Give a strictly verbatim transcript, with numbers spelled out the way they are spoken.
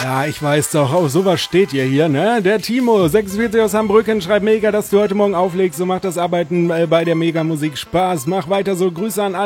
Ja, ich weiß doch, auf sowas steht ihr hier, ne? Der Timo, sechsundvierzig aus Hambrücken, schreibt mega, dass du heute Morgen auflegst. So macht das Arbeiten äh, bei der Mega-Musik Spaß. Mach weiter so. Grüße an alle.